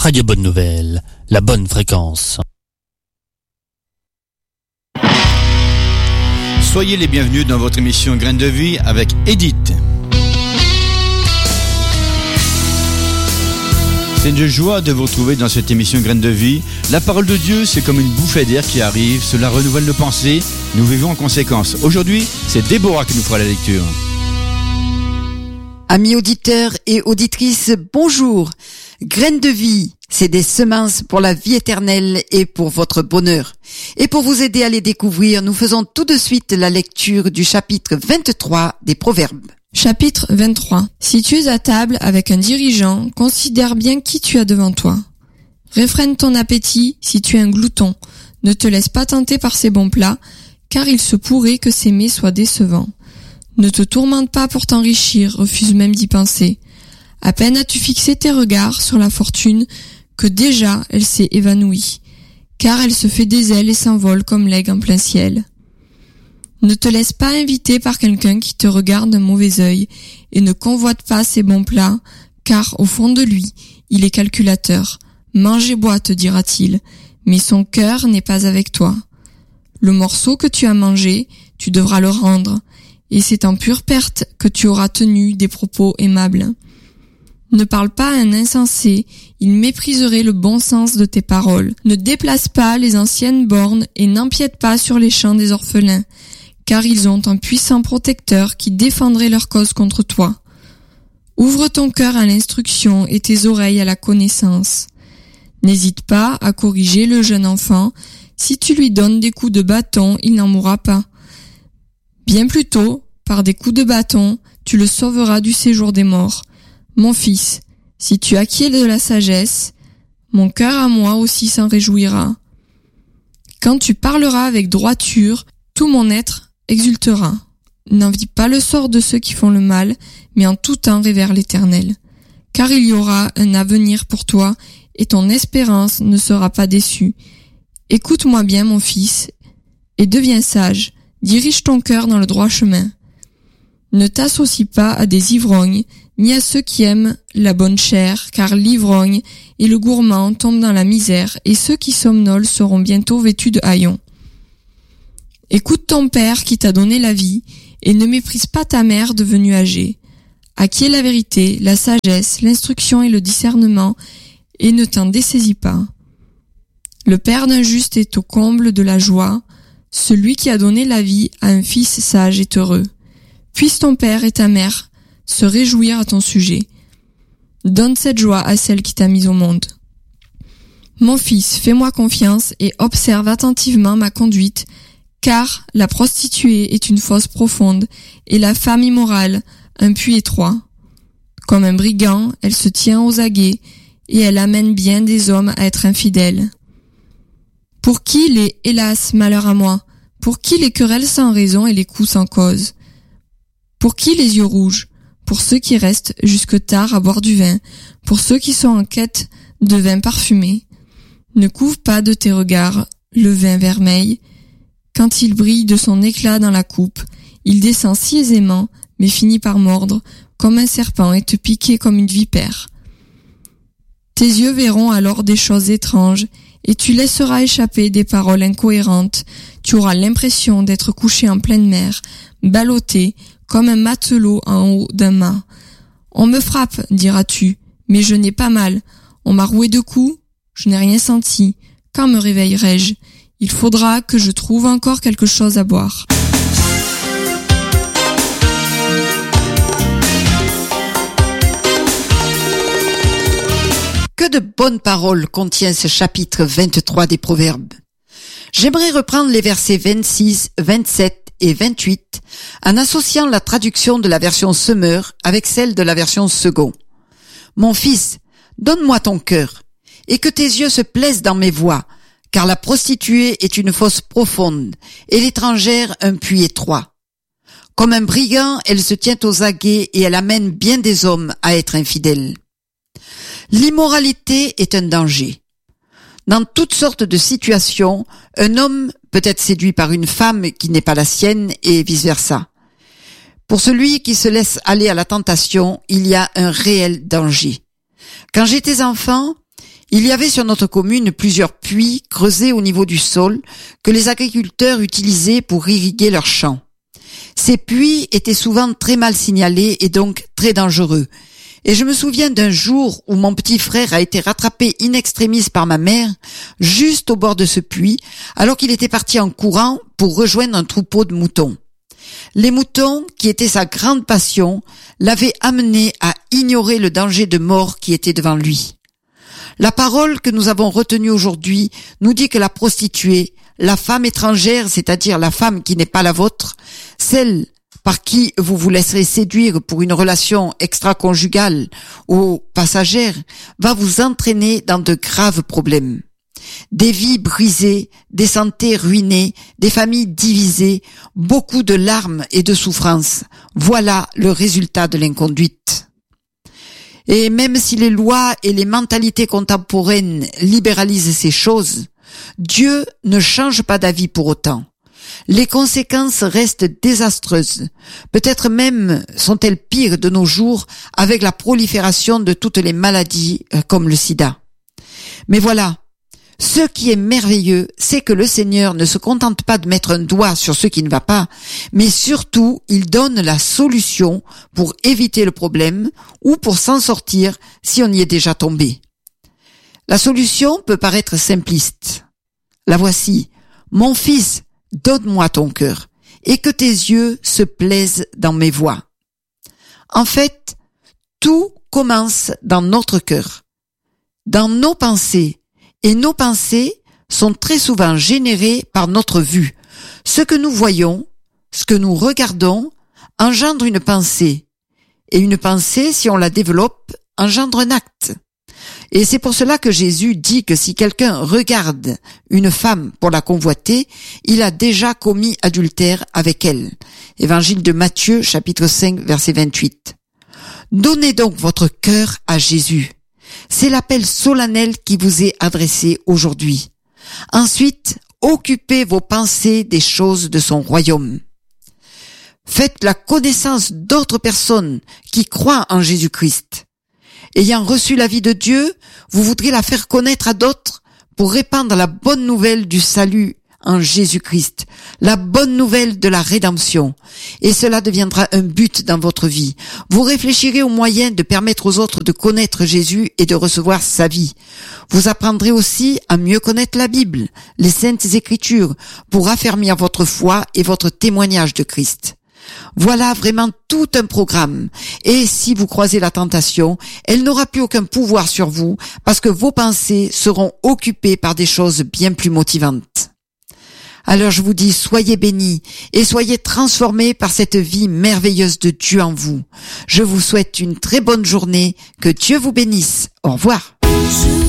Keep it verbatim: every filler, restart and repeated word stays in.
Radio Bonne Nouvelle, la bonne fréquence. Soyez les bienvenus dans votre émission Graines de Vie avec Edith. C'est une joie de vous retrouver dans cette émission Graines de Vie. La parole de Dieu, c'est comme une bouffée d'air qui arrive, cela renouvelle nos pensées, nous vivons en conséquence. Aujourd'hui, c'est Déborah qui nous fera la lecture. Amis auditeurs et auditrices, bonjour. Graines de Vie, c'est des semences pour la vie éternelle et pour votre bonheur. Et pour vous aider à les découvrir, nous faisons tout de suite la lecture du chapitre vingt-trois des Proverbes. Chapitre vingt-trois. Si tu es à table avec un dirigeant, considère bien qui tu as devant toi. Réfrène ton appétit si tu es un glouton. Ne te laisse pas tenter par ces bons plats, car il se pourrait que ces mets soient décevants. Ne te tourmente pas pour t'enrichir, refuse même d'y penser. À peine as-tu fixé tes regards sur la fortune que déjà elle s'est évanouie, car elle se fait des ailes et s'envole comme l'aigle en plein ciel. Ne te laisse pas inviter par quelqu'un qui te regarde d'un mauvais œil et ne convoite pas ses bons plats, car au fond de lui, il est calculateur. Mange et bois, te dira-t-il, mais son cœur n'est pas avec toi. Le morceau que tu as mangé, tu devras le rendre, et c'est en pure perte que tu auras tenu des propos aimables. Ne parle pas à un insensé, il mépriserait le bon sens de tes paroles. Ne déplace pas les anciennes bornes et n'empiète pas sur les champs des orphelins, car ils ont un puissant protecteur qui défendrait leur cause contre toi. Ouvre ton cœur à l'instruction et tes oreilles à la connaissance. N'hésite pas à corriger le jeune enfant. Si tu lui donnes des coups de bâton, il n'en mourra pas. Bien plutôt, par des coups de bâton, tu le sauveras du séjour des morts. Mon fils, si tu acquiers de la sagesse, mon cœur à moi aussi s'en réjouira. Quand tu parleras avec droiture, tout mon être exultera. N'envie pas le sort de ceux qui font le mal, mais en tout temps révère l'Éternel. Car il y aura un avenir pour toi, et ton espérance ne sera pas déçue. Écoute-moi bien, mon fils, et deviens sage. Dirige ton cœur dans le droit chemin. Ne t'associe pas à des ivrognes, ni à ceux qui aiment la bonne chair, car l'ivrogne et le gourmand tombent dans la misère, et ceux qui somnolent seront bientôt vêtus de haillons. Écoute ton père qui t'a donné la vie, et ne méprise pas ta mère devenue âgée. Acquiers la vérité, la sagesse, l'instruction et le discernement, et ne t'en dessaisis pas. Le père d'un juste est au comble de la joie, celui qui a donné la vie à un fils sage est heureux. Puisse ton père et ta mère se réjouir à ton sujet. Donne cette joie à celle qui t'a mis au monde. Mon fils, fais-moi confiance et observe attentivement ma conduite, car la prostituée est une fosse profonde et la femme immorale un puits étroit. Comme un brigand, elle se tient aux aguets et elle amène bien des hommes à être infidèles. Pour qui les « hélas, malheur à moi » Pour qui les querelles sans raison et les coups sans cause? Pour qui les yeux rouges? Pour ceux qui restent jusque tard à boire du vin, pour ceux qui sont en quête de vin parfumé. Ne couvre pas de tes regards le vin vermeil. Quand il brille de son éclat dans la coupe, il descend si aisément, mais finit par mordre comme un serpent et te piquer comme une vipère. Tes yeux verront alors des choses étranges, et tu laisseras échapper des paroles incohérentes. Tu auras l'impression d'être couché en pleine mer, ballotté comme un matelot en haut d'un mât. On me frappe, diras-tu, mais je n'ai pas mal. On m'a roué de coups, je n'ai rien senti. Quand me réveillerai-je? Il faudra que je trouve encore quelque chose à boire. Que de bonnes paroles contient ce chapitre vingt-trois des Proverbes. J'aimerais reprendre les versets vingt-six, vingt-sept et vingt-huit en associant la traduction de la version Semeur avec celle de la version Second. Mon fils, donne-moi ton cœur, et que tes yeux se plaisent dans mes voies, car la prostituée est une fosse profonde, et l'étrangère un puits étroit. Comme un brigand, elle se tient aux aguets et elle amène bien des hommes à être infidèles. L'immoralité est un danger. Dans toutes sortes de situations, un homme peut être séduit par une femme qui n'est pas la sienne et vice-versa. Pour celui qui se laisse aller à la tentation, il y a un réel danger. Quand j'étais enfant, Il y avait sur notre commune plusieurs puits creusés au niveau du sol que les agriculteurs utilisaient pour irriguer leurs champs. Ces puits étaient souvent très mal signalés et donc très dangereux. Et je me souviens d'un jour où mon petit frère a été rattrapé in extremis par ma mère, juste au bord de ce puits, alors qu'il était parti en courant pour rejoindre un troupeau de moutons. Les moutons, qui étaient sa grande passion, l'avaient amené à ignorer le danger de mort qui était devant lui. La parole que nous avons retenue aujourd'hui nous dit que la prostituée, la femme étrangère, c'est-à-dire la femme qui n'est pas la vôtre, celle par qui vous vous laisserez séduire pour une relation extra-conjugale ou passagère, va vous entraîner dans de graves problèmes. Des vies brisées, des santés ruinées, des familles divisées, beaucoup de larmes et de souffrances. Voilà le résultat de l'inconduite. Et même si les lois et les mentalités contemporaines libéralisent ces choses, Dieu ne change pas d'avis pour autant. Les conséquences restent désastreuses. Peut-être même sont-elles pires de nos jours avec la prolifération de toutes les maladies comme le sida. Mais voilà, ce qui est merveilleux, c'est que le Seigneur ne se contente pas de mettre un doigt sur ce qui ne va pas, mais surtout, il donne la solution pour éviter le problème ou pour s'en sortir si on y est déjà tombé. La solution peut paraître simpliste. La voici. Mon fils, donne-moi ton cœur et que tes yeux se plaisent dans mes voies. En fait, tout commence dans notre cœur, dans nos pensées. Et nos pensées sont très souvent générées par notre vue. Ce que nous voyons, ce que nous regardons, engendre une pensée. Et une pensée, si on la développe, engendre un acte. Et c'est pour cela que Jésus dit que si quelqu'un regarde une femme pour la convoiter, il a déjà commis adultère avec elle. Évangile de Matthieu, chapitre cinq, verset vingt-huit. Donnez donc votre cœur à Jésus. C'est l'appel solennel qui vous est adressé aujourd'hui. Ensuite, occupez vos pensées des choses de son royaume. Faites la connaissance d'autres personnes qui croient en Jésus-Christ. Ayant reçu la vie de Dieu, vous voudrez la faire connaître à d'autres pour répandre la bonne nouvelle du salut en Jésus-Christ, la bonne nouvelle de la rédemption. Et cela deviendra un but dans votre vie. Vous réfléchirez aux moyens de permettre aux autres de connaître Jésus et de recevoir sa vie. Vous apprendrez aussi à mieux connaître la Bible, les Saintes Écritures, pour affermir votre foi et votre témoignage de Christ. Voilà vraiment tout un programme. Et si vous croisez la tentation, elle n'aura plus aucun pouvoir sur vous parce que vos pensées seront occupées par des choses bien plus motivantes. Alors je vous dis, soyez bénis et soyez transformés par cette vie merveilleuse de Dieu en vous. Je vous souhaite une très bonne journée, que Dieu vous bénisse. Au revoir.